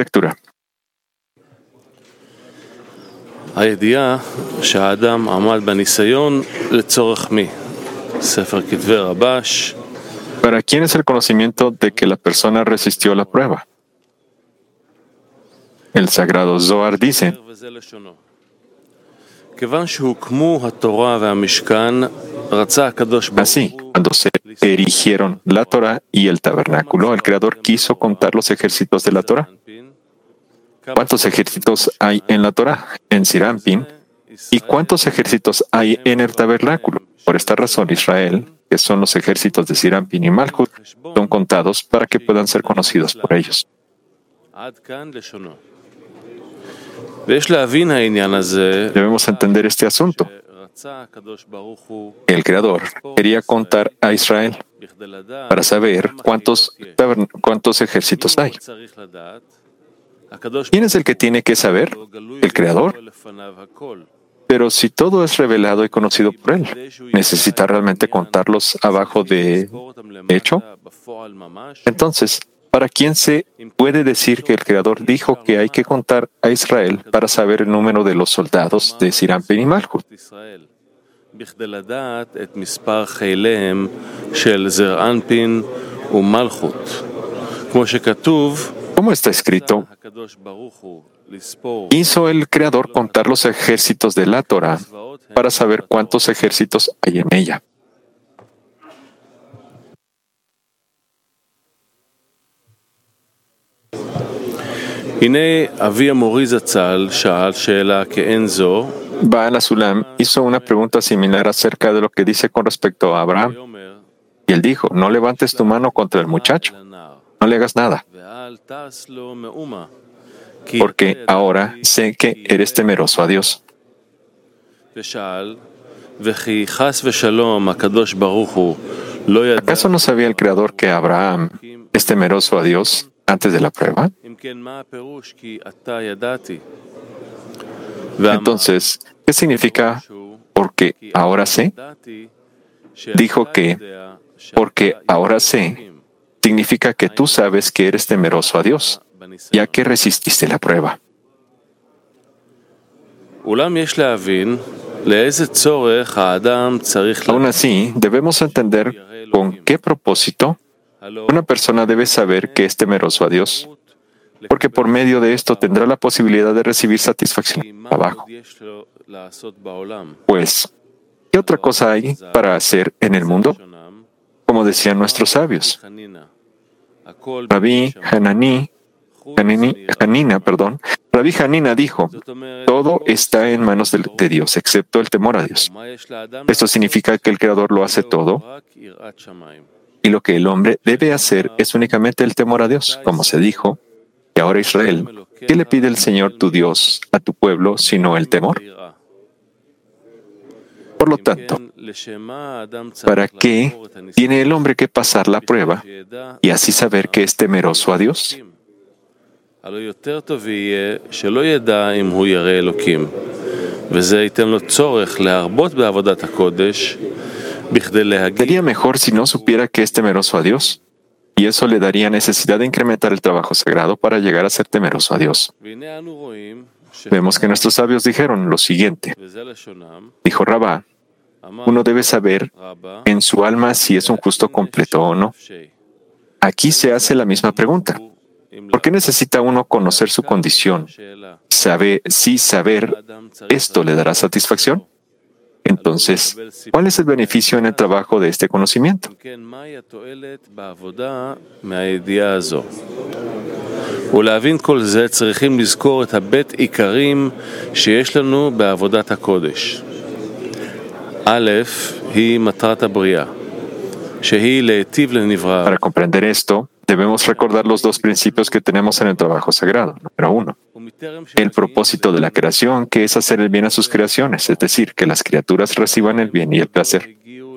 Lectura. הידיעה שהאדם עמד בניסיון לצורך מי? ספר כתבי רבש. ¿Para quién es el conocimiento de que la persona resistió la prueba? El sagrado Zohar dice: así, cuando se erigieron la Torah y el tabernáculo, el Creador quiso contar los ejércitos de la Torah. ¿Cuántos ejércitos hay en la Torah, en Sirampin? ¿Y cuántos ejércitos hay en el tabernáculo? Por esta razón, Israel, que son los ejércitos de Sirampin y Malchut, son contados para que puedan ser conocidos por ellos. Debemos entender este asunto. El Creador quería contar a Israel para saber cuántos ejércitos hay. ¿Quién es el que tiene que saber? El Creador. Pero si todo es revelado y conocido por Él, ¿necesita realmente contarlos abajo de hecho? Entonces, ¿para quién se puede decir que el Creador dijo que hay que contar a Israel para saber el número de los soldados de Sirampin y Malchut? Como está escrito, hizo el Creador contar los ejércitos de la Torah para saber cuántos ejércitos hay en ella. Baal HaSulam hizo una pregunta similar acerca de lo que dice con respecto a Abraham. Y él dijo: no levantes tu mano contra el muchacho, no le hagas nada, porque ahora sé que eres temeroso a Dios. ¿Acaso no sabía el Creador que Abraham es temeroso a Dios antes de la prueba? Entonces, ¿qué significa porque ahora sé? Dijo que porque ahora sé significa que tú sabes que eres temeroso a Dios, ya que resististe la prueba. Aún así, debemos entender con qué propósito una persona debe saber que es temeroso a Dios, porque por medio de esto tendrá la posibilidad de recibir satisfacción en el trabajo. Pues, ¿qué otra cosa hay para hacer en el mundo? Como decían nuestros sabios. Rabbi Hanina dijo: todo está en manos de Dios, excepto el temor a Dios. Esto significa que el Creador lo hace todo, y lo que el hombre debe hacer es únicamente el temor a Dios, como se dijo. Y ahora, Israel, ¿qué le pide el Señor tu Dios a tu pueblo sino el temor? Por lo tanto, ¿para qué tiene el hombre que pasar la prueba y así saber que es temeroso a Dios? Sería mejor si no supiera que es temeroso a Dios, y eso le daría necesidad de incrementar el trabajo sagrado para llegar a ser temeroso a Dios. Vemos que nuestros sabios dijeron lo siguiente. Dijo Rabá: uno debe saber en su alma si es un justo completo o no. Aquí se hace la misma pregunta. ¿Por qué necesita uno conocer su condición? Si saber esto le dará satisfacción. Entonces, ¿cuál es el beneficio en el trabajo de este conocimiento? ולהבין כל זה צריכים לזכור את הבית עיקרים שיש לנו בעבודת הקודש. א', היא מטרת הבריאה, שהיא להיטיב לנברא. Para comprender esto, debemos recordar los dos principios que tenemos en el trabajo sagrado. Número 1, el propósito de la creación, que es hacer el bien a sus creaciones, es decir, que las criaturas reciban el bien y el placer.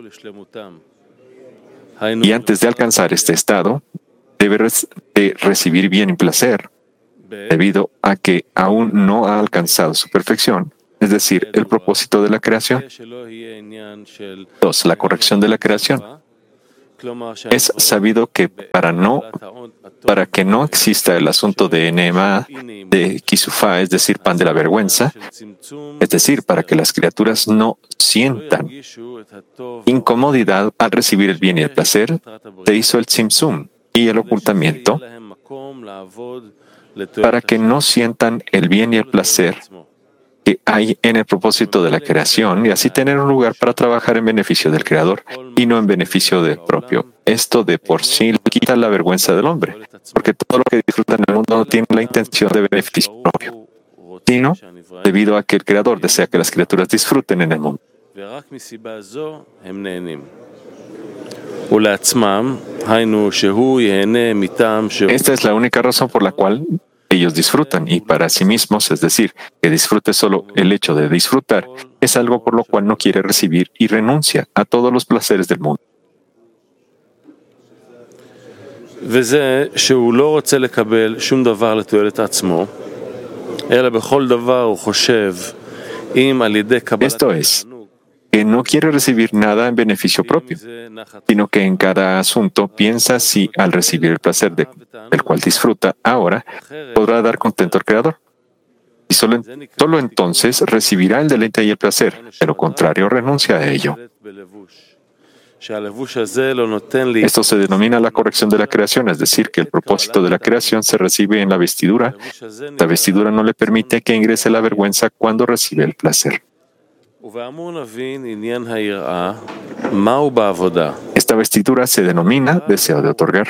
Y antes de alcanzar este estado, debe recibir bien y placer, debido a que aún no ha alcanzado su perfección, es decir, el propósito de la creación. 2, la corrección de la creación. Es sabido que para que no exista el asunto de enema, de kisufá, es decir, pan de la vergüenza, es decir, para que las criaturas no sientan incomodidad al recibir el bien y el placer, se hizo el tzimtzum y el ocultamiento para que no sientan el bien y el placer que hay en el propósito de la creación y así tener un lugar para trabajar en beneficio del Creador y no en beneficio del propio. Esto de por sí le quita la vergüenza del hombre, porque todo lo que disfruta en el mundo no tiene la intención de beneficio propio, sino debido a que el Creador desea que las criaturas disfruten en el mundo. Esta es la única razón por la cual ellos disfrutan, y para sí mismos, es decir, que disfrute solo el hecho de disfrutar, es algo por lo cual no quiere recibir y renuncia a todos los placeres del mundo. Esto es, que no quiere recibir nada en beneficio propio, sino que en cada asunto piensa si al recibir el placer del cual disfruta ahora, podrá dar contento al Creador. Y solo entonces recibirá el deleite y el placer, de lo contrario renuncia a ello. Esto se denomina la corrección de la creación, es decir, que el propósito de la creación se recibe en la vestidura. La vestidura no le permite que ingrese la vergüenza cuando recibe el placer. Esta vestidura se denomina deseo de otorgar.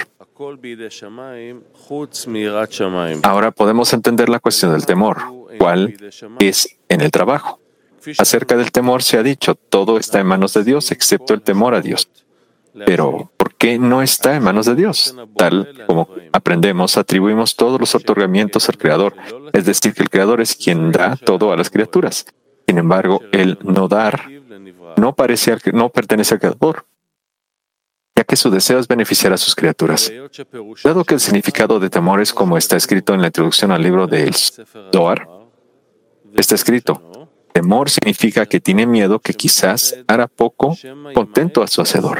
Ahora podemos entender la cuestión del temor, cuál es en el trabajo. Acerca del temor se ha dicho, todo está en manos de Dios excepto el temor a Dios. Pero, ¿por qué no está en manos de Dios? Tal como aprendemos, atribuimos todos los otorgamientos al Creador, es decir, que el Creador es quien da todo a las criaturas. Sin embargo, el no dar no pertenece al Creador, ya que su deseo es beneficiar a sus criaturas. Dado que el significado de temor es como está escrito en la introducción al libro del Zohar, está escrito, temor significa que tiene miedo que quizás hará poco contento a su hacedor.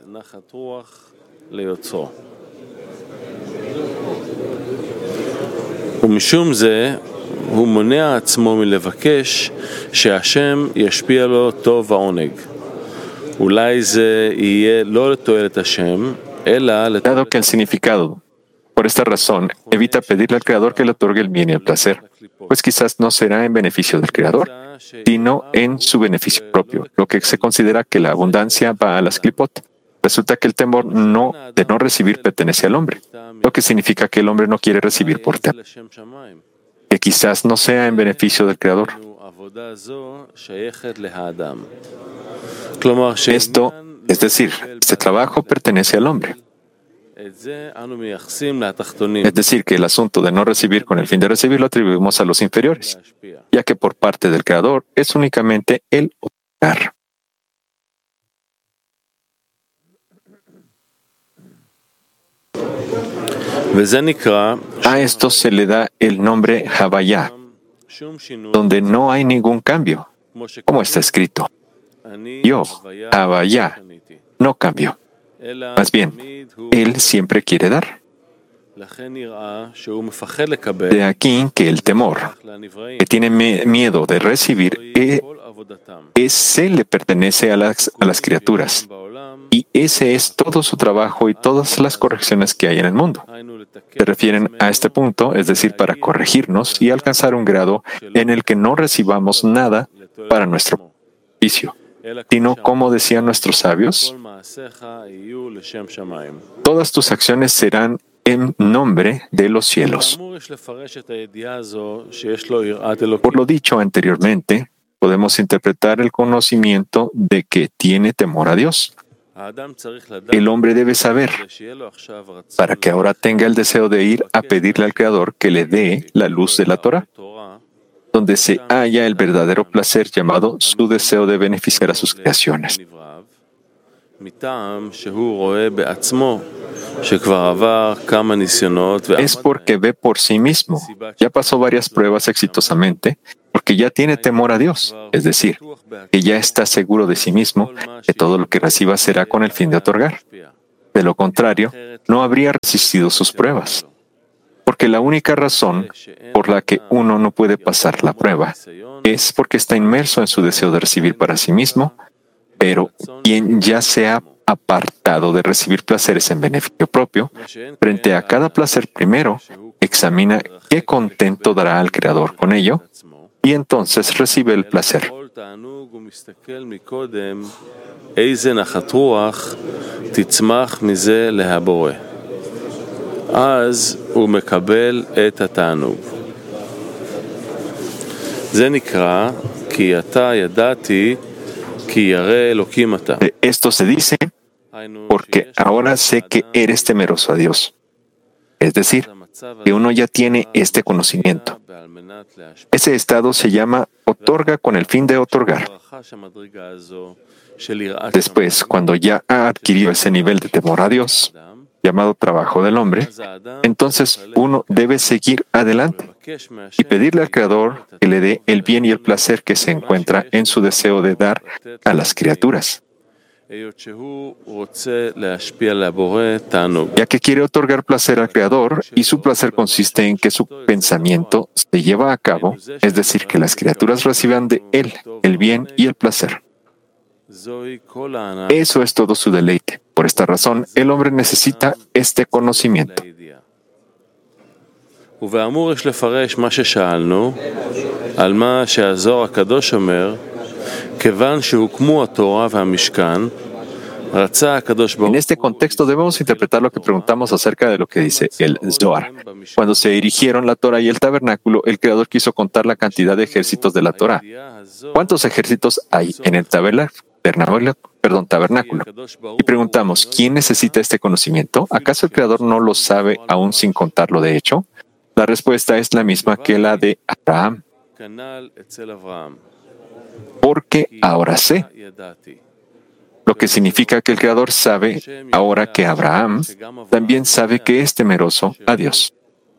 Dado que el significado, por esta razón, evita pedirle al Creador que le otorgue el bien y el placer, pues quizás no será en beneficio del Creador, sino en su beneficio propio, lo que se considera que la abundancia va a las klipot. Resulta que el temor de no recibir pertenece al hombre, lo que significa que el hombre no quiere recibir por temor, que quizás no sea en beneficio del Creador. Esto, es decir, este trabajo pertenece al hombre. Es decir, que el asunto de no recibir con el fin de recibir lo atribuimos a los inferiores, ya que por parte del Creador es únicamente el otorgar. A esto se le da el nombre Havaya, donde no hay ningún cambio, como está escrito. Yo, Havaya, no cambio. Más bien, Él siempre quiere dar. De aquí que el temor, que tiene miedo de recibir, ese le pertenece a las criaturas. Y ese es todo su trabajo y todas las correcciones que hay en el mundo. Se refieren a este punto, es decir, para corregirnos y alcanzar un grado en el que no recibamos nada para nuestro beneficio, sino, como decían nuestros sabios, todas tus acciones serán en nombre de los cielos. Por lo dicho anteriormente, podemos interpretar el conocimiento de que tiene temor a Dios. El hombre debe saber, para que ahora tenga el deseo de ir a pedirle al Creador que le dé la luz de la Torah, donde se halla el verdadero placer llamado su deseo de beneficiar a sus creaciones. Es porque ve por sí mismo, ya pasó varias pruebas exitosamente, porque ya tiene temor a Dios, es decir, que ya está seguro de sí mismo que todo lo que reciba será con el fin de otorgar. De lo contrario, no habría resistido sus pruebas. Porque la única razón por la que uno no puede pasar la prueba es porque está inmerso en su deseo de recibir para sí mismo, pero quien ya se ha apartado de recibir placeres en beneficio propio, frente a cada placer primero, examina qué contento dará al Creador con ello, y entonces recibe el placer. אז הוא מקבל את התענוג. זה נקרא כי אתה ידעתי כי ירא אלוקים אתה. Esto se dice porque ahora sé que eres temeroso a Dios. Es decir, que uno ya tiene este conocimiento. Ese estado se llama otorga con el fin de otorgar. Después, cuando ya ha adquirido ese nivel de temor a Dios, llamado trabajo del hombre, entonces uno debe seguir adelante y pedirle al Creador que le dé el bien y el placer que se encuentra en su deseo de dar a las criaturas, ya que quiere otorgar placer al Creador y su placer consiste en que su pensamiento se lleva a cabo, es decir, que las criaturas reciban de él el bien y el placer. Eso es todo su deleite. Por esta razón, el hombre necesita este conocimiento. ובאמור יש לפרש מה ששאלנו על מה שהזוהר הקדוש אומר, כיוון שהוקמו התורה והמשכן, רצה הקדוש ברוך הוא. En este contexto debemos interpretar lo que preguntamos acerca de lo que dice el Zohar. Cuando se erigieron la Torah y el tabernáculo, el Creador quiso contar la cantidad de ejércitos de la Torah. ¿Cuántos ejércitos hay en el tabernáculo? Y preguntamos, ¿quién necesita este conocimiento? ¿Acaso el Creador no lo sabe aún sin contarlo de hecho? La respuesta es la misma que la de Abraham. Porque ahora sé. Lo que significa que el Creador sabe ahora que Abraham también sabe que es temeroso a Dios.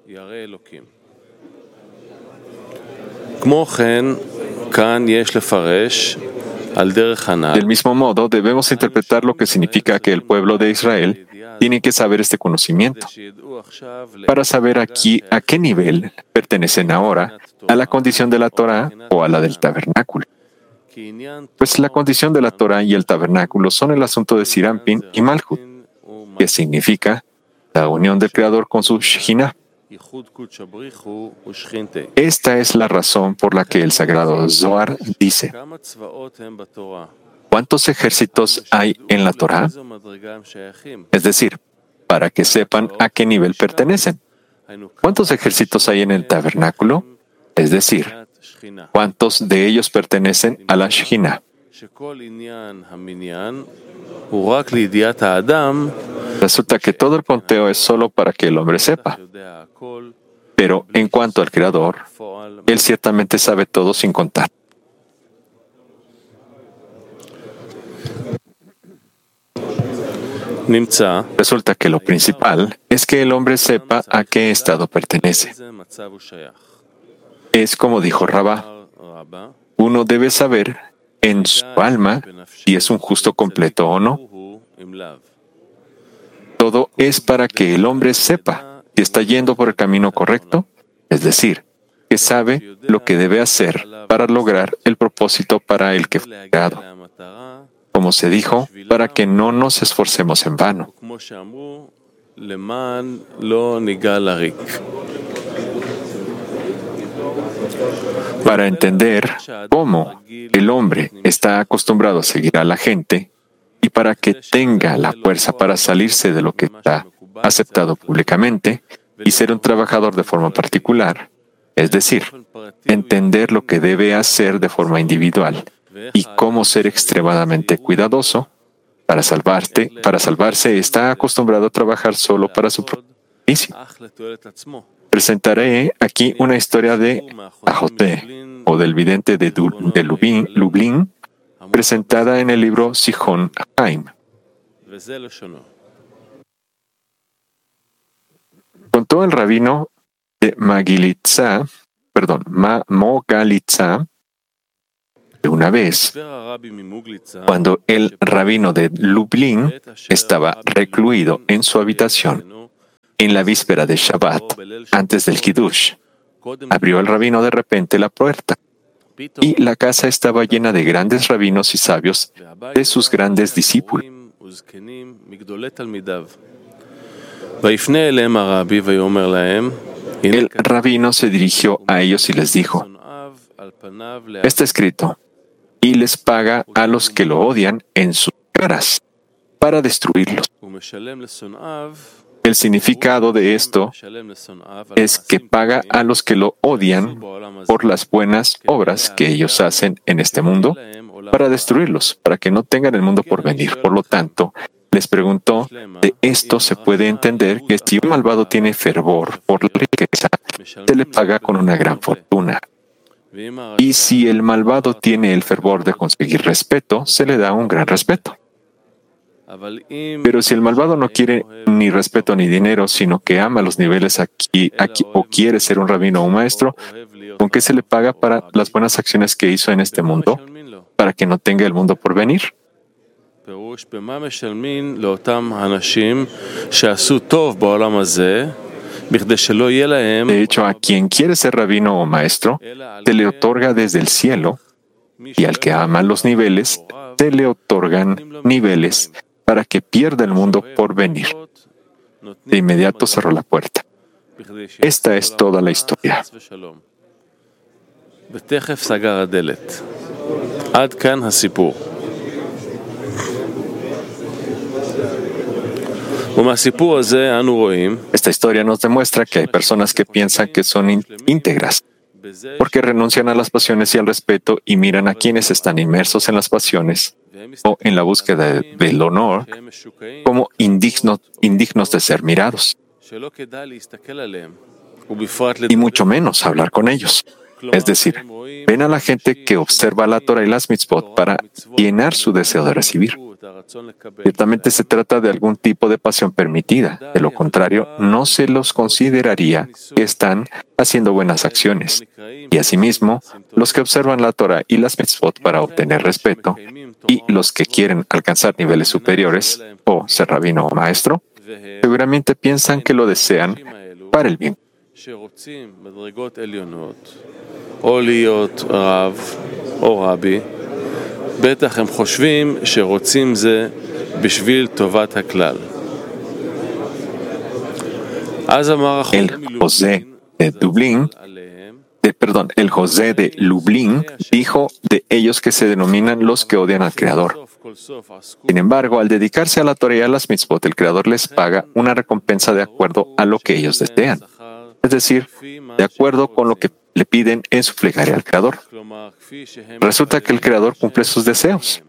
Del mismo modo, debemos interpretar lo que significa que el pueblo de Israel tiene que saber este conocimiento para saber aquí a qué nivel pertenecen ahora, a la condición de la Torah o a la del tabernáculo. Pues la condición de la Torah y el tabernáculo son el asunto de Sirampin y Malhut, que significa la unión del Creador con su Shekhinah. Esta es la razón por la que el sagrado Zohar dice: ¿cuántos ejércitos hay en la Torah? Es decir, para que sepan a qué nivel pertenecen. ¿Cuántos ejércitos hay en el tabernáculo? Es decir, ¿cuántos de ellos pertenecen a la Shekhinah? Resulta que todo el conteo es solo para que el hombre sepa. Pero en cuanto al Creador, Él ciertamente sabe todo sin contar. Resulta que lo principal es que el hombre sepa a qué estado pertenece. Es como dijo Rabá, uno debe saber en su alma si es un justo completo o no. Todo es para que el hombre sepa si está yendo por el camino correcto, es decir, que sabe lo que debe hacer para lograr el propósito para el que fue creado. Como se dijo, para que no nos esforcemos en vano. Para entender cómo el hombre está acostumbrado a seguir a la gente y para que tenga la fuerza para salirse de lo que está aceptado públicamente y ser un trabajador de forma particular, es decir, entender lo que debe hacer de forma individual y cómo ser extremadamente cuidadoso, para salvarse está acostumbrado a trabajar solo para su propio beneficio. Presentaré aquí una historia de Ahoté, o del vidente de Lublin, presentada en el libro Sijón Haim. Contó el rabino de Mogalitza Una vez, cuando el rabino de Lublin estaba recluido en su habitación, en la víspera de Shabbat, antes del Kiddush, abrió el rabino de repente la puerta, y la casa estaba llena de grandes rabinos y sabios de sus grandes discípulos. El rabino se dirigió a ellos y les dijo: está escrito, y les paga a los que lo odian en sus caras, para destruirlos. El significado de esto es que paga a los que lo odian por las buenas obras que ellos hacen en este mundo, para destruirlos, para que no tengan el mundo por venir. Por lo tanto, les preguntó, de esto se puede entender que si un malvado tiene fervor por la riqueza, se le paga con una gran fortuna. Y si el malvado tiene el fervor de conseguir respeto, se le da un gran respeto. Pero si el malvado no quiere ni respeto ni dinero, sino que ama los niveles aquí, o quiere ser un rabino o un maestro, ¿con qué se le paga para las buenas acciones que hizo en este mundo, para que no tenga el mundo por venir? De hecho, a quien quiere ser rabino o maestro, se le otorga desde el cielo, y al que ama los niveles, se le otorgan niveles para que pierda el mundo por venir. De inmediato cerró la puerta. Esta es toda la historia. Esta historia nos demuestra que hay personas que piensan que son íntegras, porque renuncian a las pasiones y al respeto y miran a quienes están inmersos en las pasiones o en la búsqueda del honor como indignos de ser mirados, y mucho menos hablar con ellos. Es decir, ven a la gente que observa la Torah y las mitzvot para llenar su deseo de recibir. Ciertamente se trata de algún tipo de pasión permitida. De lo contrario, no se los consideraría que están haciendo buenas acciones. Y asimismo, los que observan la Torah y las mitzvot para obtener respeto, y los que quieren alcanzar niveles superiores, o ser rabino o maestro, seguramente piensan que lo desean para el bien. El José de Lublin dijo de ellos que se denominan los que odian al Creador. Sin embargo, al dedicarse a la Torah y a las mitzvot, el Creador les paga una recompensa de acuerdo a lo que ellos desean, es decir, de acuerdo con lo que le piden en su plegaria al Creador. Resulta que el Creador cumple sus deseos.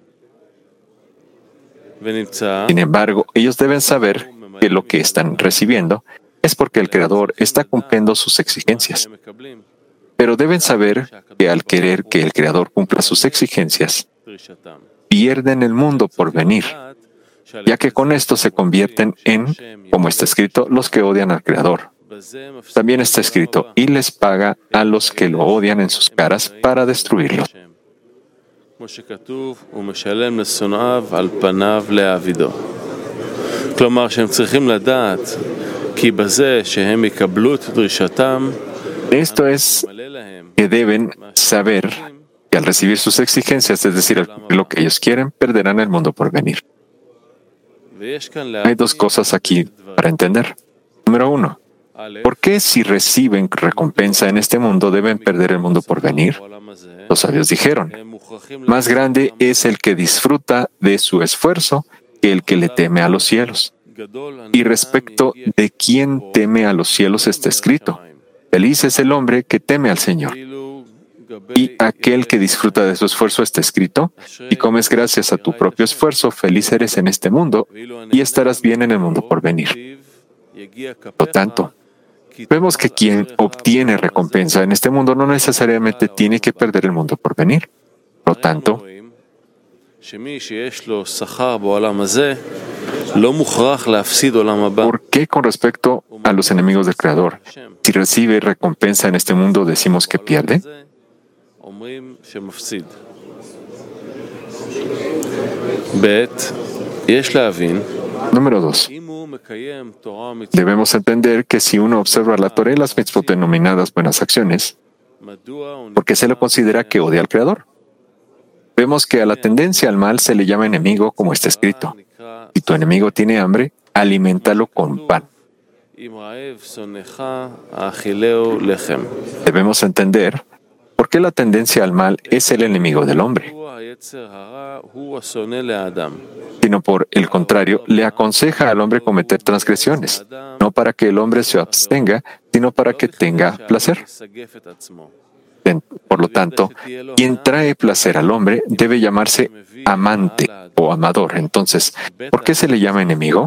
Sin embargo, ellos deben saber que lo que están recibiendo es porque el Creador está cumpliendo sus exigencias. Pero deben saber que al querer que el Creador cumpla sus exigencias, pierden el mundo por venir, ya que con esto se convierten en, como está escrito, los que odian al Creador. También está escrito, y les paga a los que lo odian en sus caras para destruirlos. Esto es que deben saber que al recibir sus exigencias, es decir, al cumplir lo que ellos quieren, perderán el mundo por venir. Hay dos cosas aquí para entender. Número 1. ¿Por qué si reciben recompensa en este mundo deben perder el mundo por venir? Los sabios dijeron, más grande es el que disfruta de su esfuerzo que el que le teme a los cielos. Y respecto de quien teme a los cielos está escrito, feliz es el hombre que teme al Señor. Y aquel que disfruta de su esfuerzo está escrito, y comes gracias a tu propio esfuerzo, feliz eres en este mundo y estarás bien en el mundo por venir. Por tanto, vemos que quien obtiene recompensa en este mundo no necesariamente tiene que perder el mundo por venir. Por lo tanto, ¿por qué con respecto a los enemigos del Creador, si recibe recompensa en este mundo, decimos que pierde? Número 2. Debemos entender que si uno observa la Torah y las mitzvot denominadas buenas acciones, ¿por qué se le considera que odia al Creador? Vemos que a la tendencia al mal se le llama enemigo, como está escrito. Si tu enemigo tiene hambre, aliméntalo con pan. Debemos entender por qué la tendencia al mal es el enemigo del hombre, sino por el contrario, le aconseja al hombre cometer transgresiones, no para que el hombre se abstenga, sino para que tenga placer. Por lo tanto, quien trae placer al hombre debe llamarse amante o amador. Entonces, ¿por qué se le llama enemigo?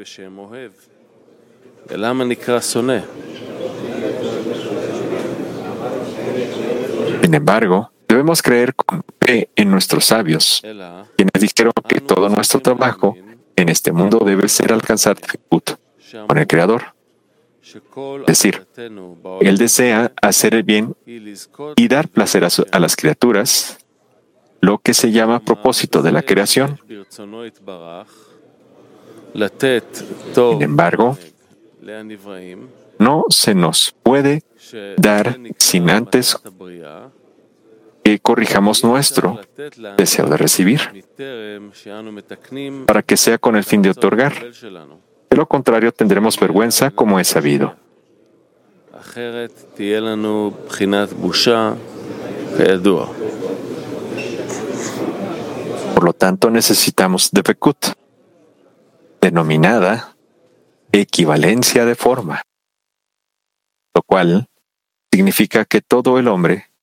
Sin embargo, debemos creer con fe en nuestros sabios, quienes dijeron que todo nuestro trabajo en este mundo debe ser alcanzar Dvekut con el Creador. Es decir, Él desea hacer el bien y dar placer a las criaturas, lo que se llama propósito de la creación. Sin embargo, no se nos puede dar sin antes que corrijamos nuestro deseo de recibir, para que sea con el fin de otorgar. De lo contrario, tendremos vergüenza, como es sabido. Por lo tanto, necesitamos Dvekut, denominada equivalencia de forma, lo cual significa que todo el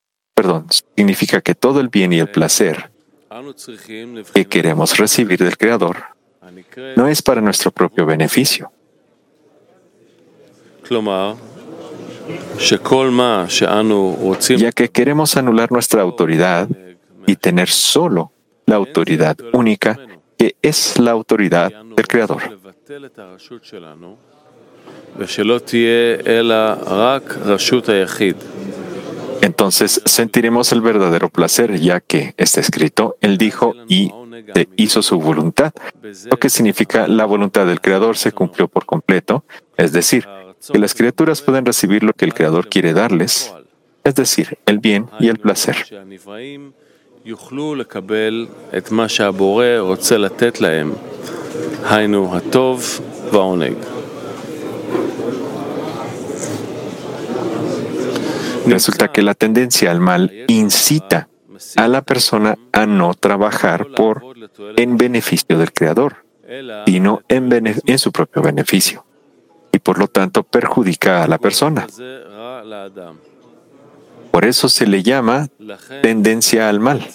bien y el placer que queremos recibir del Creador no es para nuestro propio beneficio. Ya que queremos anular nuestra autoridad y tener solo la autoridad única, que es la autoridad del Creador. Entonces sentiremos el verdadero placer, ya que está escrito, Él dijo y hizo su voluntad, lo que significa la voluntad del Creador se cumplió por completo, es decir, que las criaturas pueden recibir lo que el Creador quiere darles, es decir, el bien y el placer. Resulta que la tendencia al mal incita a la persona a no trabajar en beneficio del Creador, sino en su propio beneficio, y por lo tanto perjudica a la persona. Por eso se le llama tendencia al mal.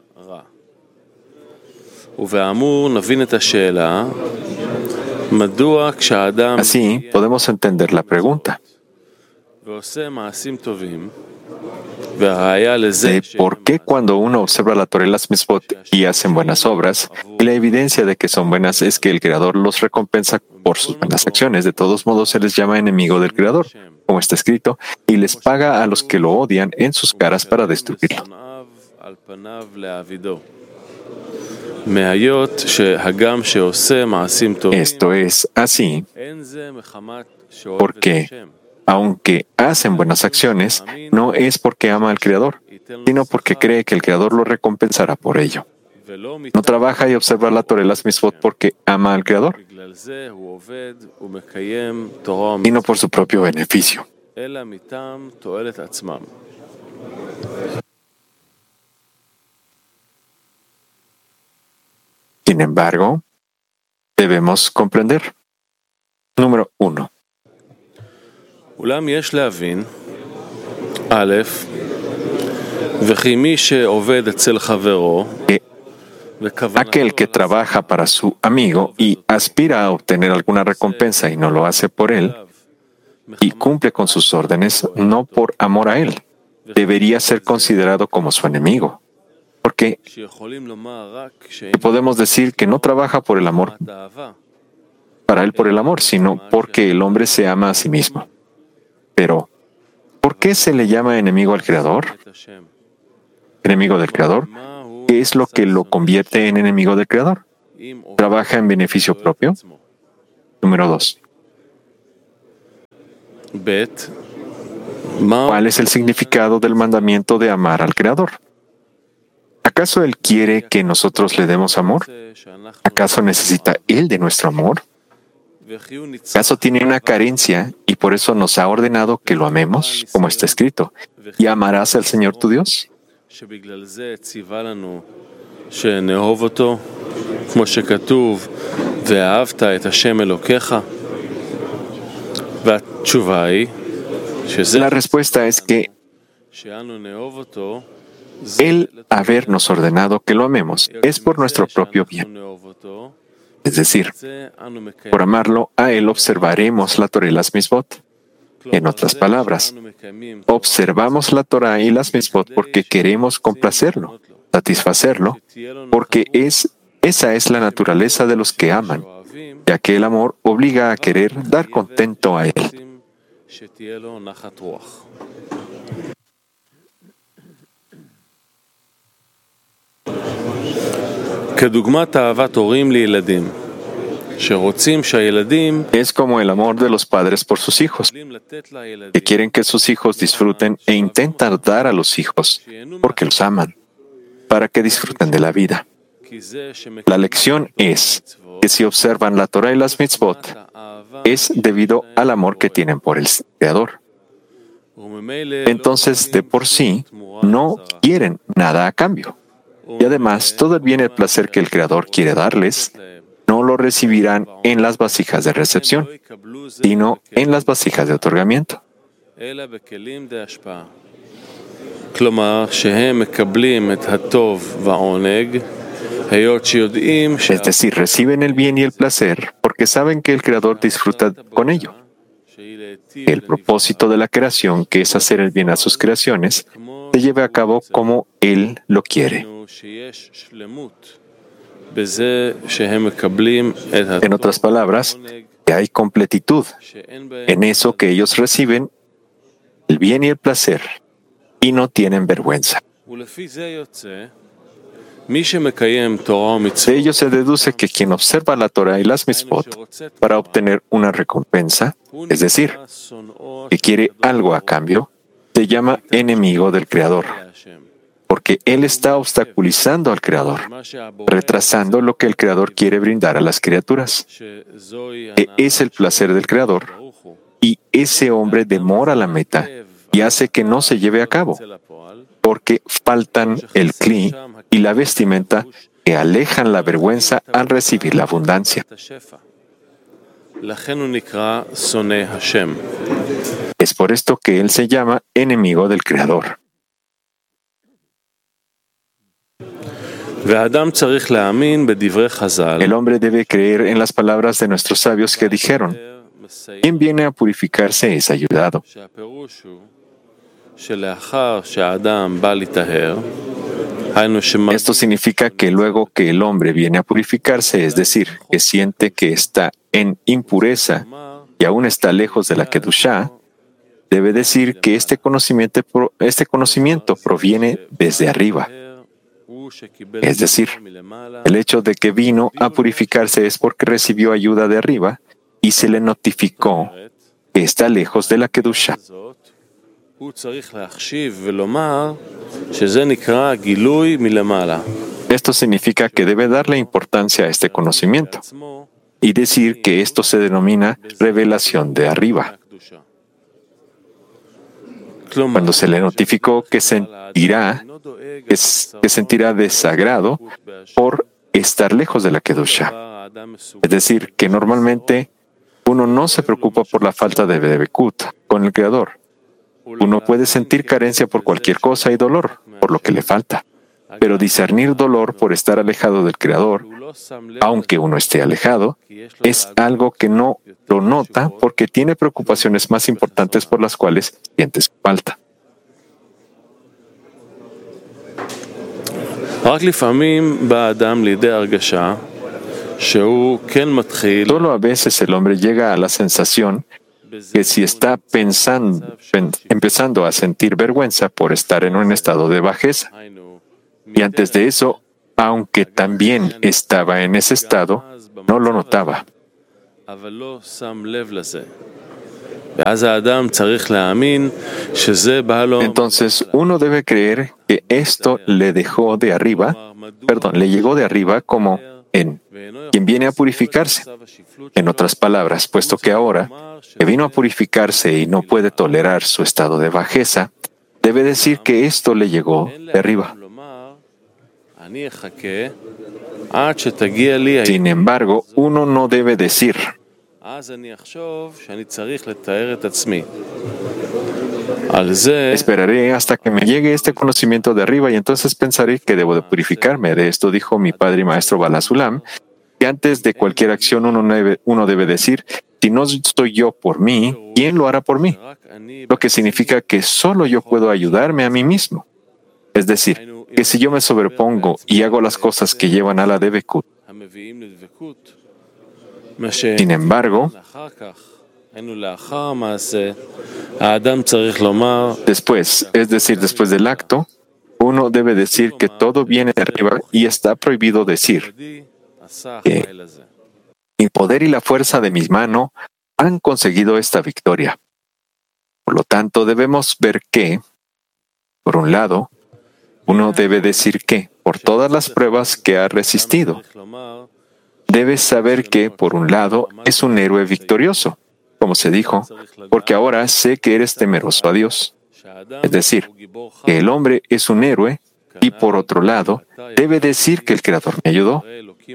Así podemos entender la pregunta de por qué cuando uno observa la Torah y las mitzvot y hacen buenas obras, y la evidencia de que son buenas es que el Creador los recompensa por sus buenas acciones. De todos modos, se les llama enemigo del Creador, como está escrito, y les paga a los que lo odian en sus caras para destruirlo. Esto es así porque, aunque hacen buenas acciones, no es porque ama al Creador, sino porque cree que el Creador lo recompensará por ello. No trabaja y observa la Torah y las mitzvot porque ama al Creador, sino por su propio beneficio. Sin embargo, debemos comprender. Número 1. Aquel que trabaja para su amigo y aspira a obtener alguna recompensa y no lo hace por él, y cumple con sus órdenes no por amor a él, debería ser considerado como su enemigo. Porque podemos decir que no trabaja por el amor, para él por el amor, sino porque el hombre se ama a sí mismo. Pero, ¿por qué se le llama enemigo al Creador? Enemigo del Creador. ¿Qué es lo que lo convierte en enemigo del Creador? ¿Trabaja en beneficio propio? Número 2. ¿Cuál es el significado del mandamiento de amar al Creador? ¿Acaso Él quiere que nosotros le demos amor? ¿Acaso necesita Él de nuestro amor? ¿Acaso tiene una carencia y por eso nos ha ordenado que lo amemos, como está escrito? ¿Y amarás al Señor tu Dios? La respuesta es que Él habernos ordenado que lo amemos es por nuestro propio bien. Es decir, por amarlo, a Él observaremos la Torah y las Mitzvot. En otras palabras, observamos la Torah y las Mitzvot porque queremos complacerlo, satisfacerlo, porque esa es la naturaleza de los que aman, ya que el amor obliga a querer dar contento a Él. Es como el amor de los padres por sus hijos, que quieren que sus hijos disfruten e intentan dar a los hijos, porque los aman, para que disfruten de la vida. La lección es que si observan la Torah y las mitzvot, es debido al amor que tienen por el Creador. Entonces, de por sí, no quieren nada a cambio. Y además, todo el bien y el placer que el Creador quiere darles, no lo recibirán en las vasijas de recepción, sino en las vasijas de otorgamiento. Es decir, reciben el bien y el placer porque saben que el Creador disfruta con ello. El propósito de la creación, que es hacer el bien a sus creaciones, se lleve a cabo como Él lo quiere. En otras palabras, que hay completitud en eso que ellos reciben, el bien y el placer, y no tienen vergüenza. De ello se deduce que quien observa la Torah y las mitzvot para obtener una recompensa, es decir, que quiere algo a cambio, se llama enemigo del Creador, porque él está obstaculizando al Creador, retrasando lo que el Creador quiere brindar a las criaturas. Es el placer del Creador, y ese hombre demora la meta y hace que no se lleve a cabo, porque faltan el cli y la vestimenta que alejan la vergüenza al recibir la abundancia. Es por esto que él se llama enemigo del Creador. El hombre debe creer en las palabras de nuestros sabios que dijeron: quien viene a purificarse es ayudado. Esto significa que luego que el hombre viene a purificarse, es decir, que siente que está en impureza y aún está lejos de la Kedushá, debe decir que este conocimiento proviene desde arriba. Es decir, el hecho de que vino a purificarse es porque recibió ayuda de arriba y se le notificó que está lejos de la Kedushá. Esto significa que debe darle importancia a este conocimiento y decir que esto se denomina revelación de arriba. Cuando se le notificó que sentirá desagrado por estar lejos de la Kedushá. Es decir, que normalmente uno no se preocupa por la falta de Debekut con el Creador. Uno puede sentir carencia por cualquier cosa y dolor por lo que le falta, pero discernir dolor por estar alejado del Creador, aunque uno esté alejado, es algo que no lo nota porque tiene preocupaciones más importantes por las cuales siente su falta. Solo a veces el hombre llega a la sensación que si está empezando a sentir vergüenza por estar en un estado de bajeza, Y antes de eso, aunque también estaba en ese estado, no lo notaba. Entonces uno debe creer que esto le llegó de arriba como en quien viene a purificarse. En otras palabras, puesto que ahora que vino a purificarse y no puede tolerar su estado de bajeza, debe decir que esto le llegó de arriba. Sin embargo, uno no debe decir, esperaré hasta que me llegue este conocimiento de arriba y entonces pensaré que debo de purificarme. De esto dijo mi padre y maestro Bala Sulam, que antes de cualquier acción uno debe decir, si no soy yo por mí, ¿quién lo hará por mí? Lo que significa que solo yo puedo ayudarme a mí mismo. Es decir, que si yo me sobrepongo y hago las cosas que llevan a la Dvekut, sin embargo, después, es decir, después del acto, uno debe decir que todo viene de arriba y está prohibido decir que mi poder y la fuerza de mis manos han conseguido esta victoria. Por lo tanto, debemos ver que, por un lado, uno debe decir que, por todas las pruebas que ha resistido, debes saber que, por un lado, es un héroe victorioso, como se dijo, porque ahora sé que eres temeroso a Dios. Es decir, que el hombre es un héroe y, por otro lado, debe decir que el Creador me ayudó.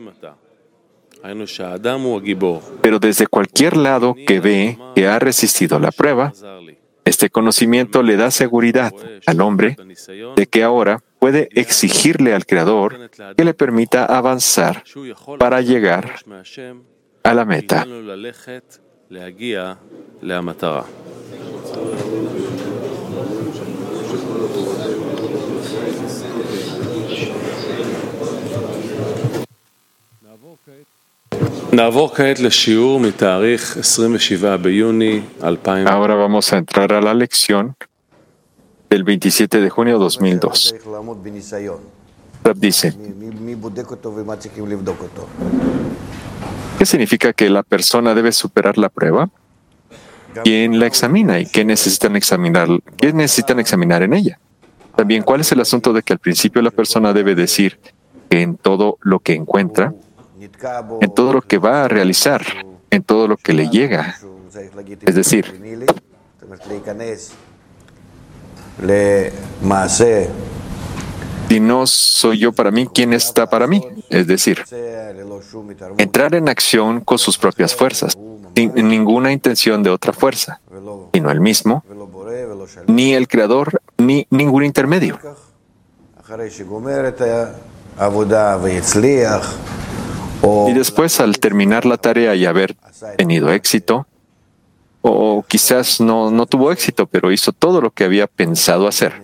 Pero desde cualquier lado que ve que ha resistido la prueba, este conocimiento le da seguridad al hombre de que ahora puede exigirle al Creador que le permita avanzar para llegar a la meta. Ahora vamos a entrar a la lección del 27 de junio de 2002. Rab dice, ¿qué significa que la persona debe superar la prueba? ¿Quién la examina y qué necesitan examinar en ella? También, ¿cuál es el asunto de que al principio la persona debe decir que en todo lo que encuentra, en todo lo que va a realizar, en todo lo que le llega, es decir, si no soy yo para mí, ¿quién está para mí? Es decir, entrar en acción con sus propias fuerzas, sin ninguna intención de otra fuerza, sino el mismo, ni el Creador, ni ningún intermedio. Y después, al terminar la tarea y haber tenido éxito, o quizás no tuvo éxito, pero hizo todo lo que había pensado hacer.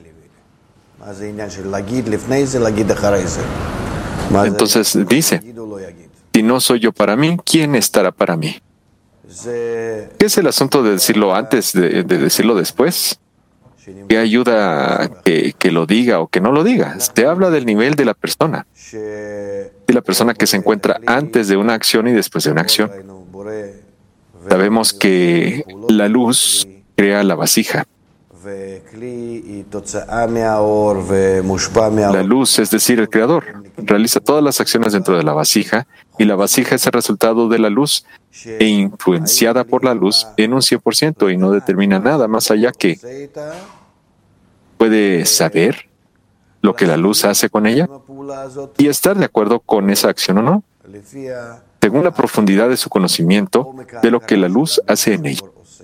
Entonces dice, si no soy yo para mí, ¿quién estará para mí? ¿Qué es el asunto de decirlo antes, de decirlo después? ¿Qué ayuda que lo diga o que no lo diga? Se habla del nivel de la persona. De la persona que se encuentra antes de una acción y después de una acción. Sabemos que la luz crea la vasija. La luz, es decir, el Creador, realiza todas las acciones dentro de la vasija y la vasija es el resultado de la luz e influenciada por la luz en un 100% y no determina nada más allá que puede saber lo que la luz hace con ella y estar de acuerdo con esa acción o no, según la profundidad de su conocimiento de lo que la luz hace en ella.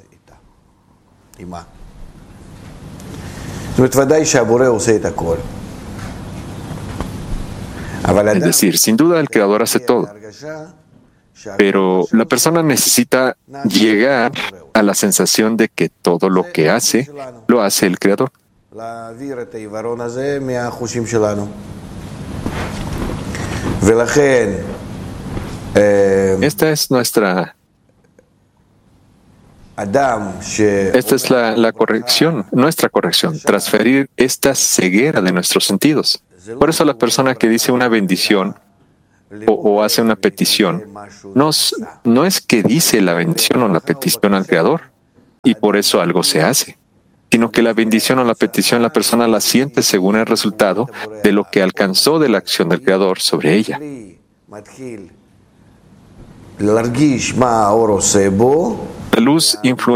Es decir, sin duda el Creador hace todo, pero la persona necesita llegar a la sensación de que todo lo que hace, lo hace el Creador. Esta es la corrección, nuestra corrección, transferir esta ceguera de nuestros sentidos. Por eso la persona que dice una bendición o hace una petición, no es que dice la bendición o la petición al Creador y por eso algo se hace, sino que la bendición o la petición la persona la siente según el resultado de lo que alcanzó de la acción del Creador sobre ella. La luz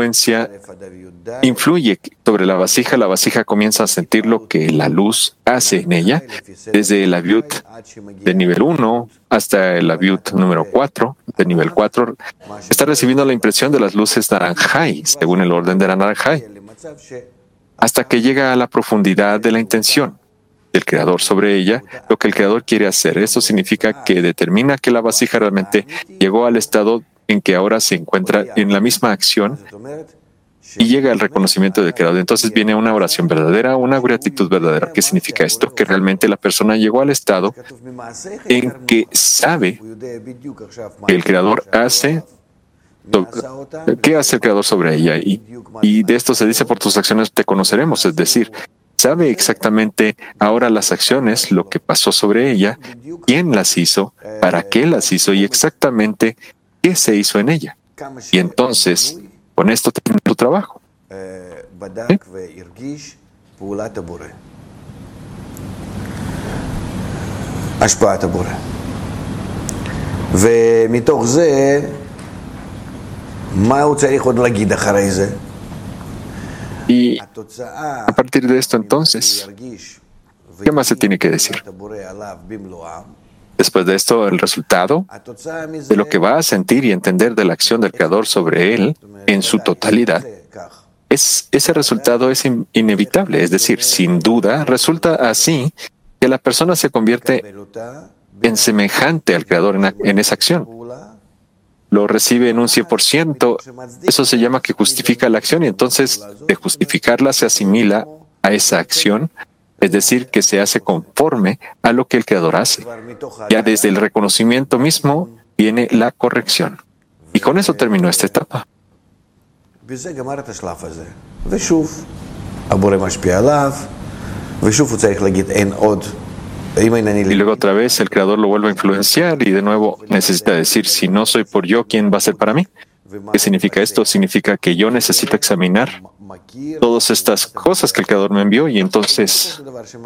influye sobre la vasija comienza a sentir lo que la luz hace en ella, desde el aviut de nivel 1 hasta el aviut número 4, de nivel 4, está recibiendo la impresión de las luces naranjai, según el orden de la naranjai, hasta que llega a la profundidad de la intención del Creador sobre ella, lo que el Creador quiere hacer. Esto significa que determina que la vasija realmente llegó al estado en que ahora se encuentra en la misma acción y llega al reconocimiento del Creador. Entonces viene una oración verdadera, una gratitud verdadera. ¿Qué significa esto? Que realmente la persona llegó al estado en que sabe que el Creador hace, ¿qué hace el Creador sobre ella? Y de esto se dice, por tus acciones te conoceremos, es decir, sabe exactamente ahora las acciones, lo que pasó sobre ella, quién las hizo, para qué las hizo y exactamente qué se hizo en ella. Y entonces, con esto termina tu trabajo. Y a partir de esto, entonces, ¿qué más se tiene que decir? Después de esto, el resultado de lo que va a sentir y entender de la acción del Creador sobre él en su totalidad, ese resultado es inevitable. Es decir, sin duda, resulta así que la persona se convierte en semejante al Creador en esa acción. Lo recibe en un 100%, eso se llama que justifica la acción y entonces de justificarla se asimila a esa acción, es decir, que se hace conforme a lo que el Creador hace. Ya desde el reconocimiento mismo viene la corrección. Y con eso terminó esta etapa. Y luego otra vez el Creador lo vuelve a influenciar y de nuevo necesita decir, si no soy por yo, ¿quién va a ser para mí? ¿Qué significa esto? Significa que yo necesito examinar todas estas cosas que el Creador me envió y entonces,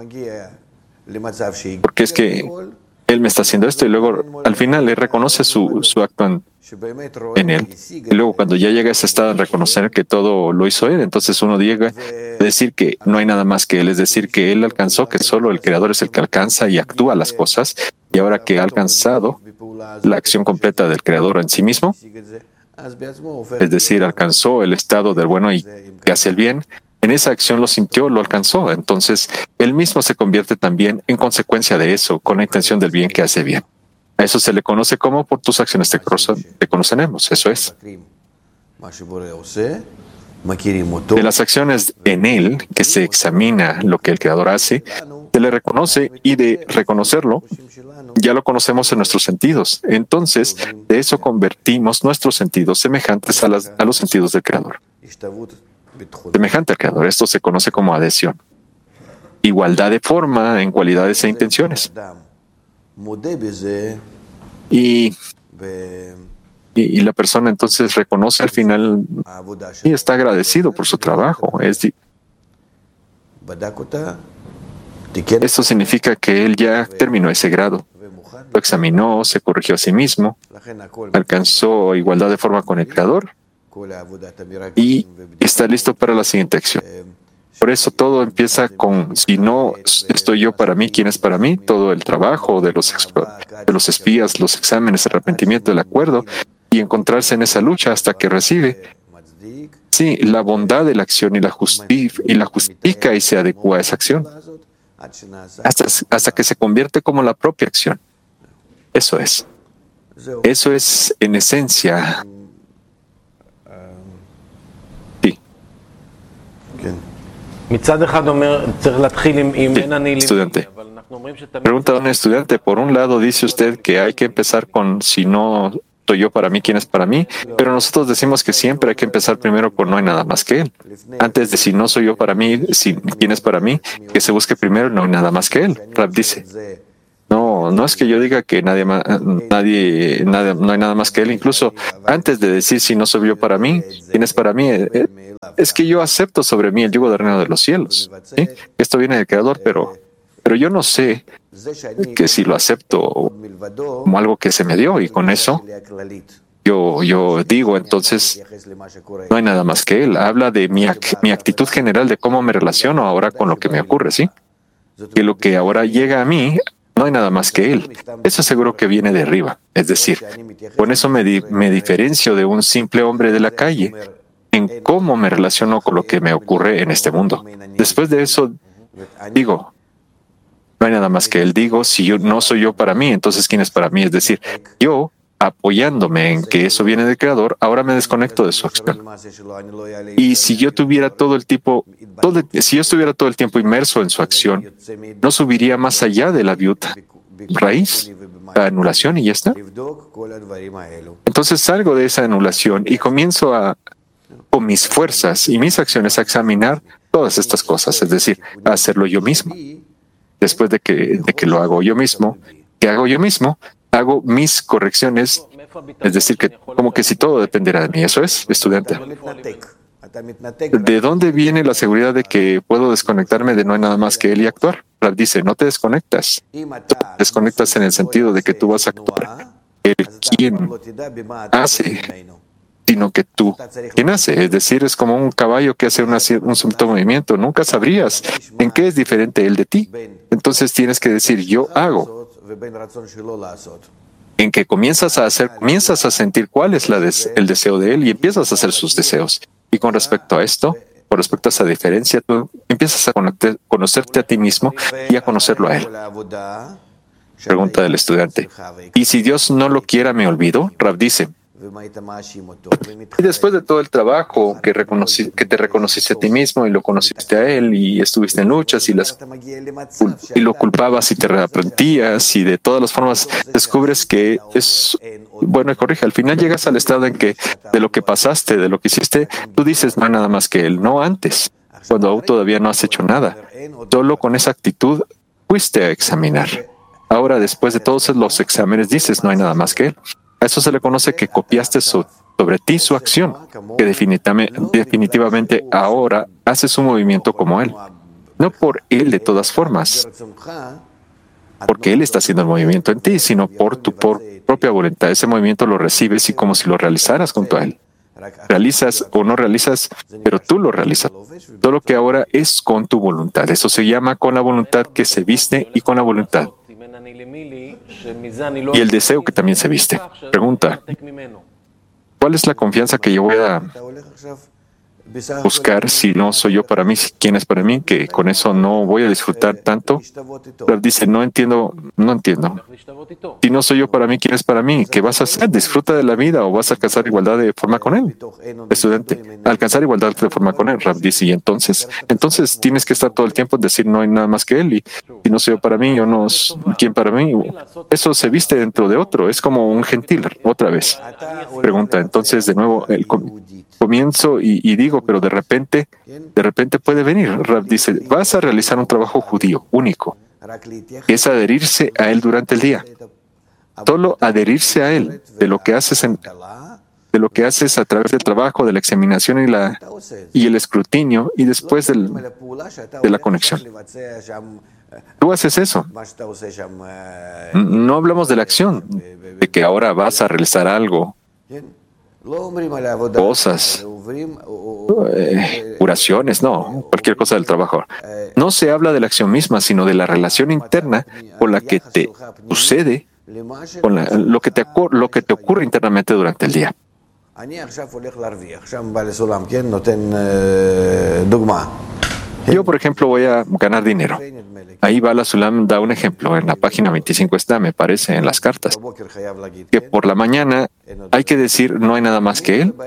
porque es que Él me está haciendo esto y luego al final Él reconoce su acto en Él. Y luego cuando ya llega a ese estado de reconocer que todo lo hizo Él, entonces uno llega a decir que no hay nada más que Él, es decir, que Él alcanzó, que solo el Creador es el que alcanza y actúa las cosas, y ahora que ha alcanzado la acción completa del Creador en sí mismo, es decir, alcanzó el estado del bueno y que hace el bien, en esa acción lo sintió, lo alcanzó, entonces Él mismo se convierte también en consecuencia de eso, con la intención del bien que hace bien. A eso se le conoce como por tus acciones te conoceremos, eso es. De las acciones en Él, que se examina lo que el Creador hace, se le reconoce y de reconocerlo, ya lo conocemos en nuestros sentidos. Entonces, de eso convertimos nuestros sentidos semejantes a los sentidos del Creador. Semejante al Creador. Esto se conoce como adhesión. Igualdad de forma en cualidades e intenciones. Y la persona entonces reconoce al final y está agradecido por su trabajo. Esto significa que él ya terminó ese grado. Lo examinó, se corrigió a sí mismo, alcanzó igualdad de forma con el Creador y está listo para la siguiente acción. Por eso todo empieza con, si no estoy yo para mí, ¿quién es para mí? Todo el trabajo de los espías, los exámenes, el arrepentimiento, el acuerdo, y encontrarse en esa lucha hasta que recibe, sí, la bondad de la acción y la justifica y se adecua a esa acción, hasta que se convierte como la propia acción. Eso es. Eso es en esencia. Sí. Estudiante. Pregunta a un estudiante. Por un lado, dice usted que hay que empezar con si no soy yo para mí, quién es para mí, pero nosotros decimos que siempre hay que empezar primero por no hay nada más que Él. Antes de si no soy yo para mí, quién es para mí, que se busque primero no hay nada más que Él. Rab dice, no es que yo diga que no hay nada más que Él. Incluso antes de decir si no soy yo para mí, quién es para mí, es que yo acepto sobre mí el yugo del reino de los cielos. ¿Sí? Esto viene del Creador, pero yo no sé que si lo acepto como algo que se me dio y con eso yo digo, entonces no hay nada más que Él. Habla de mi actitud general de cómo me relaciono ahora con lo que me ocurre, ¿sí? Que lo que ahora llega a mí no hay nada más que Él. Eso seguro que viene de arriba. Es decir, con eso me diferencio de un simple hombre de la calle en cómo me relaciono con lo que me ocurre en este mundo. Después de eso, digo, no hay nada más que Él. Digo, si yo no soy yo para mí, entonces ¿quién es para mí? Es decir, yo, apoyándome en que eso viene del Creador, ahora me desconecto de su acción. Y si yo tuviera si yo estuviera todo el tiempo inmerso en su acción, no subiría más allá de la viuta raíz, la anulación y ya está. Entonces salgo de esa anulación y comienzo con mis fuerzas y mis acciones a examinar todas estas cosas, es decir, a hacerlo yo mismo. Después de que lo hago yo mismo, hago mis correcciones, es decir, que como que si todo dependiera de mí. Eso es, estudiante. ¿De dónde viene la seguridad de que puedo desconectarme de no hay nada más que Él y actuar? Rab dice, no te desconectas. Te desconectas en el sentido de que tú vas a actuar. El quien hace, sino que tú, quien hace. Es decir, es como un caballo que hace un cierto movimiento. Nunca sabrías en qué es diferente Él de ti. Entonces tienes que decir, yo hago. En que comienzas a sentir cuál es el deseo de Él y empiezas a hacer sus deseos. Y con respecto a esto, con respecto a esa diferencia, tú empiezas a conocerte a ti mismo y a conocerlo a Él. Pregunta del estudiante. ¿Y si Dios no lo quiera, me olvido? Rab dice, y después de todo el trabajo que te reconociste a ti mismo y lo conociste a Él y estuviste en luchas y lo culpabas y te arrepentías y de todas las formas descubres que es bueno y corrige. Al final llegas al estado en que de lo que pasaste, de lo que hiciste, tú dices no hay nada más que Él, no antes, cuando aún todavía no has hecho nada. Solo con esa actitud fuiste a examinar. Ahora, después de todos los exámenes, dices no hay nada más que Él. A eso se le conoce que copiaste sobre ti su acción, que definitivamente ahora haces un movimiento como Él. No por Él de todas formas, porque Él está haciendo el movimiento en ti, sino por tu propia voluntad. Ese movimiento lo recibes y como si lo realizaras junto a Él. Realizas o no realizas, pero tú lo realizas. Todo lo que ahora es con tu voluntad. Eso se llama con la voluntad que se viste y con la voluntad. Y el deseo que también se viste. Pregunta, ¿cuál es la confianza que yo voy a buscar si no soy yo para mí, quién es para mí, que con eso no voy a disfrutar tanto? Pero dice, no entiendo. Si no soy yo para mí, quién es para mí, ¿qué vas a hacer? ¿Disfruta de la vida o vas a alcanzar igualdad de forma con Él? Estudiante, alcanzar igualdad de forma con Él. Rab dice, y entonces tienes que estar todo el tiempo en decir no hay nada más que Él y si no soy yo para mí, yo no quién para mí. Eso se viste dentro de otro, es como un gentil, otra vez. Pregunta, entonces de nuevo, comienzo y digo, pero de repente puede venir. Rab dice, vas a realizar un trabajo judío único, que es adherirse a Él durante el día. Solo adherirse a Él de lo que haces a través del trabajo, de la examinación y el escrutinio y después de la conexión. Tú haces eso. No hablamos de la acción, de que ahora vas a realizar algo, cosas, curaciones, no, cualquier cosa del trabajo. No se habla de la acción misma, sino de la relación interna con la que te sucede, con lo que te ocurre internamente durante el día. Yo, por ejemplo, voy a ganar dinero. Ahí Bala Sulam da un ejemplo, en la página 25 está, me parece, en las cartas, que por la mañana hay que decir no hay nada más que Él.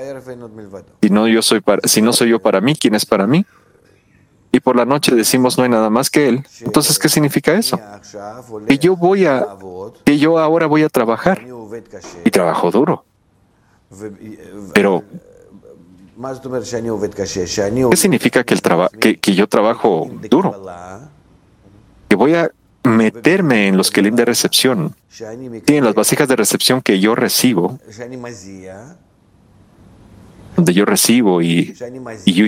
Si no soy yo para mí, ¿quién es para mí? Y por la noche decimos no hay nada más que Él. Entonces, ¿qué significa eso? Que yo ahora voy a trabajar y trabajo duro. Pero, ¿qué significa que yo trabajo duro? Que voy a meterme en los kelim de recepción, sí, en las vasijas de recepción que yo recibo, donde yo recibo y yo